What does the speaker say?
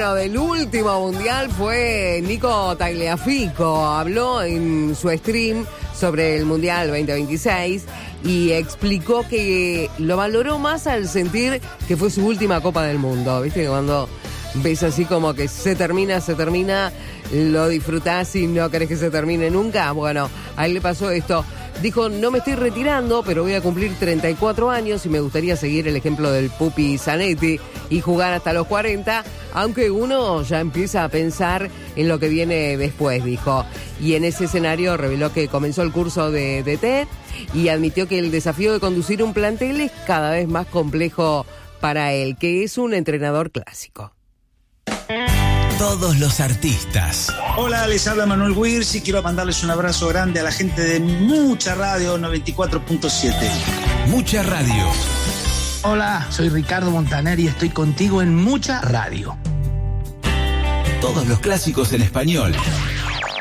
bueno, del último mundial fue Nico Tagliafico. Habló en su stream sobre el Mundial 2026 y explicó que lo valoró más al sentir que fue su última Copa del Mundo. ¿Viste? Cuando ves así como que se termina, lo disfrutás y no querés que se termine nunca. Bueno, a él le pasó esto. Dijo, no me estoy retirando, pero voy a cumplir 34 años y me gustaría seguir el ejemplo del Pupi Zanetti y jugar hasta los 40, aunque uno ya empieza a pensar en lo que viene después, dijo. Y en ese escenario reveló que comenzó el curso de DT y admitió que el desafío de conducir un plantel es cada vez más complejo para él, que es un entrenador clásico. Todos los artistas. Hola, les habla Manuel Wirz y quiero mandarles un abrazo grande a la gente de Mucha Radio 94.7. Mucha Radio. Hola, soy Ricardo Montaner y estoy contigo en Mucha Radio. Todos los clásicos en español.